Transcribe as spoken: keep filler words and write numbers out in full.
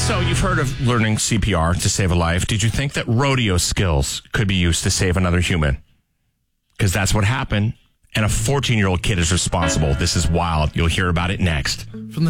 So you've heard of learning C P R to save a life. Did you think that rodeo skills could be used to save another human? Because that's what happened. And a fourteen-year-old kid is responsible. This is wild. You'll hear about it next. From the